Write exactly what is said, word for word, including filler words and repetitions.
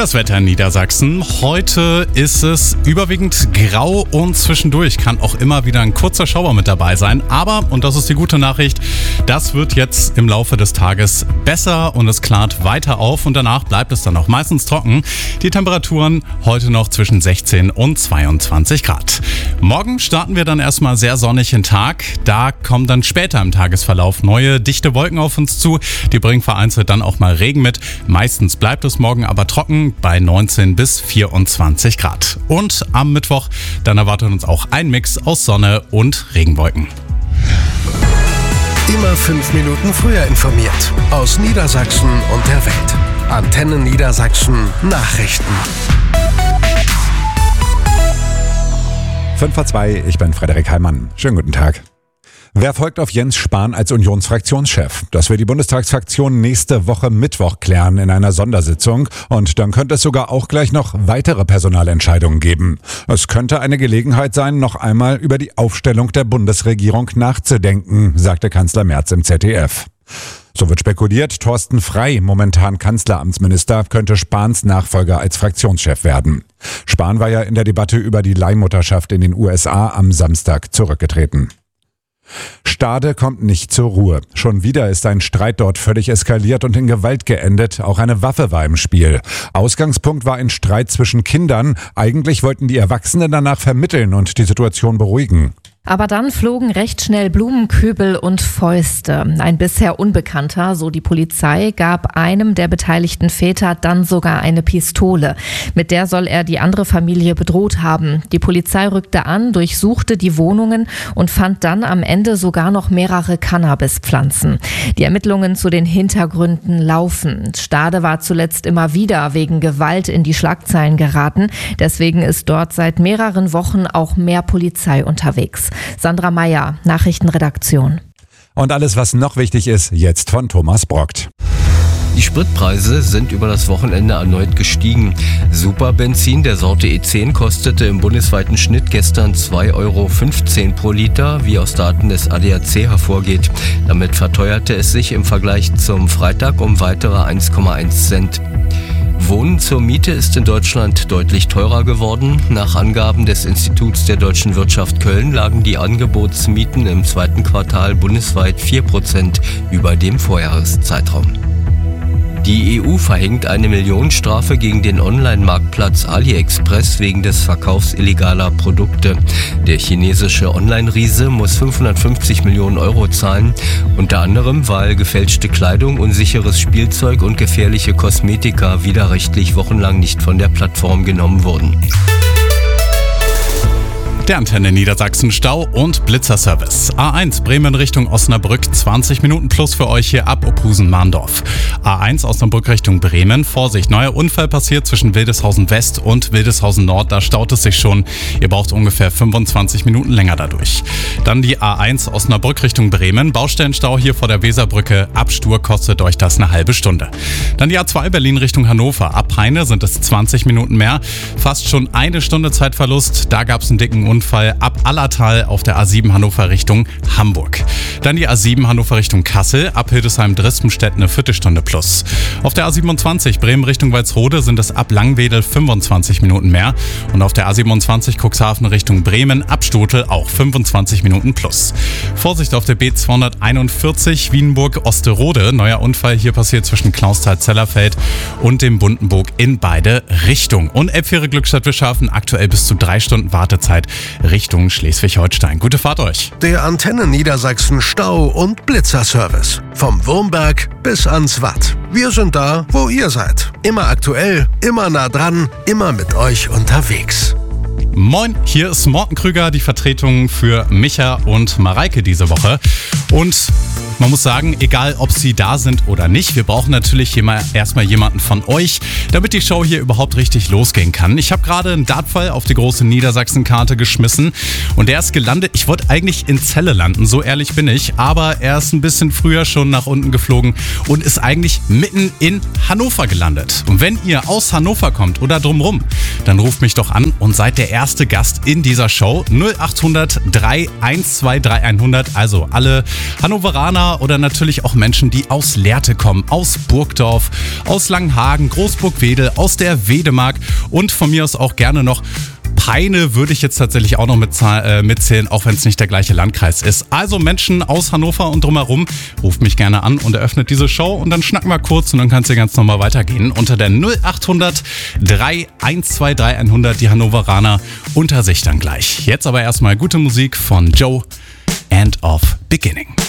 Das Wetter in Niedersachsen. Heute ist es überwiegend grau und zwischendurch kann auch immer wieder ein kurzer Schauer mit dabei sein. Aber, und das ist die gute Nachricht, das wird jetzt im Laufe des Tages besser und es klart weiter auf und danach bleibt es dann auch meistens trocken. Die Temperaturen heute noch zwischen sechzehn und zweiundzwanzig Grad. Morgen starten wir dann erstmal sehr sonnig in den Tag. Da kommen dann später im Tagesverlauf neue dichte Wolken auf uns zu. Die bringen vereinzelt dann auch mal Regen mit. Meistens bleibt es morgen aber trocken bei neunzehn bis vierundzwanzig Grad. Und am Mittwoch, dann erwartet uns auch ein Mix aus Sonne und Regenwolken. Immer fünf Minuten früher informiert. Aus Niedersachsen und der Welt. Antenne Niedersachsen Nachrichten. fünf vor zwei, ich bin Frederik Heimann. Schönen guten Tag. Wer folgt auf Jens Spahn als Unionsfraktionschef? Das will die Bundestagsfraktion nächste Woche Mittwoch klären in einer Sondersitzung. Und dann könnte es sogar auch gleich noch weitere Personalentscheidungen geben. Es könnte eine Gelegenheit sein, noch einmal über die Aufstellung der Bundesregierung nachzudenken, sagte Kanzler Merz im Z D F. So wird spekuliert, Thorsten Frey, momentan Kanzleramtsminister, könnte Spahns Nachfolger als Fraktionschef werden. Spahn war ja in der Debatte über die Leihmutterschaft in den U S A am Samstag zurückgetreten. Stade kommt nicht zur Ruhe. Schon wieder ist ein Streit dort völlig eskaliert und in Gewalt geendet. Auch eine Waffe war im Spiel. Ausgangspunkt war ein Streit zwischen Kindern. Eigentlich wollten die Erwachsenen danach vermitteln und die Situation beruhigen. Aber dann flogen recht schnell Blumenkübel und Fäuste. Ein bisher Unbekannter, so die Polizei, gab einem der beteiligten Väter dann sogar eine Pistole. Mit der soll er die andere Familie bedroht haben. Die Polizei rückte an, durchsuchte die Wohnungen und fand dann am Ende sogar noch mehrere Cannabispflanzen. Die Ermittlungen zu den Hintergründen laufen. Stade war zuletzt immer wieder wegen Gewalt in die Schlagzeilen geraten. Deswegen ist dort seit mehreren Wochen auch mehr Polizei unterwegs. Sandra Meyer, Nachrichtenredaktion. Und alles, was noch wichtig ist, jetzt von Thomas Brockt. Die Spritpreise sind über das Wochenende erneut gestiegen. Superbenzin der Sorte E zehn kostete im bundesweiten Schnitt gestern zwei Euro fünfzehn pro Liter, wie aus Daten des A D A C hervorgeht. Damit verteuerte es sich im Vergleich zum Freitag um weitere eins Komma eins Cent. Wohnen zur Miete ist in Deutschland deutlich teurer geworden. Nach Angaben des Instituts der deutschen Wirtschaft Köln lagen die Angebotsmieten im zweiten Quartal bundesweit vier Prozent über dem Vorjahreszeitraum. Die E U verhängt eine Millionenstrafe gegen den Online-Marktplatz AliExpress wegen des Verkaufs illegaler Produkte. Der chinesische Online-Riese muss fünfhundertfünfzig Millionen Euro zahlen, unter anderem weil gefälschte Kleidung, unsicheres Spielzeug und gefährliche Kosmetika widerrechtlich wochenlang nicht von der Plattform genommen wurden. Der Antenne Niedersachsen Stau- und Blitzerservice. A eins Bremen Richtung Osnabrück, zwanzig Minuten plus für euch hier ab Opusen-Mahndorf. A eins Osnabrück Richtung Bremen. Vorsicht, neuer Unfall passiert zwischen Wildeshausen West und Wildeshausen Nord. Da staut es sich schon. Ihr braucht ungefähr fünfundzwanzig Minuten länger dadurch. Dann die A eins Osnabrück Richtung Bremen. Baustellenstau hier vor der Weserbrücke. Ab Stur kostet euch das eine halbe Stunde. Dann die A zwei Berlin Richtung Hannover. Ab Peine sind es zwanzig Minuten mehr. Fast schon eine Stunde Zeitverlust. Da gab es einen dicken Unfall. Unfall ab Allertal auf der A sieben Hannover Richtung Hamburg. Dann die A sieben Hannover Richtung Kassel, ab Hildesheim-Dresdenstedt eine Viertelstunde plus. Auf der A siebenundzwanzig Bremen Richtung Walsrode sind es ab Langwedel fünfundzwanzig Minuten mehr. Und auf der A siebenundzwanzig Cuxhaven Richtung Bremen, ab Stotel auch fünfundzwanzig Minuten plus. Vorsicht auf der B zweihunderteinundvierzig Wienburg-Osterode. Neuer Unfall hier passiert zwischen Klausthal-Zellerfeld und dem Bundenburg in beide Richtungen. Und Elbfähre-Glückstadt-Wischhafen aktuell bis zu drei Stunden Wartezeit Richtung Schleswig-Holstein. Gute Fahrt euch. Der Antenne Niedersachsen Stau- und Blitzerservice. Vom Wurmberg bis ans Watt. Wir sind da, wo ihr seid. Immer aktuell, immer nah dran, immer mit euch unterwegs. Moin, hier ist Morten Krüger, die Vertretung für Micha und Mareike diese Woche. Und man muss sagen, egal ob sie da sind oder nicht, wir brauchen natürlich erstmal jemanden von euch, damit die Show hier überhaupt richtig losgehen kann. Ich habe gerade einen Dartpfeil auf die große Niedersachsen-Karte geschmissen und der ist gelandet. Ich wollte eigentlich in Celle landen, so ehrlich bin ich, aber er ist ein bisschen früher schon nach unten geflogen und ist eigentlich mitten in Hannover gelandet. Und wenn ihr aus Hannover kommt oder drumrum, dann ruft mich doch an und seid der erste Gast in dieser Show. null acht hundert drei eins zwei drei hundert, also alle Hannoveraner Hannover oder natürlich auch Menschen, die aus Lehrte kommen, aus Burgdorf, aus Langenhagen, Großburg-Wedel, aus der Wedemark und von mir aus auch gerne noch Peine würde ich jetzt tatsächlich auch noch mitzählen, auch wenn es nicht der gleiche Landkreis ist. Also Menschen aus Hannover und drumherum, ruft mich gerne an und eröffnet diese Show und dann schnacken wir kurz und dann kann es hier ganz normal weitergehen. Unter der null acht hundert drei eins zwei drei hundert, die Hannoveraner unter sich dann gleich. Jetzt aber erstmal gute Musik von Joe, End of Beginning.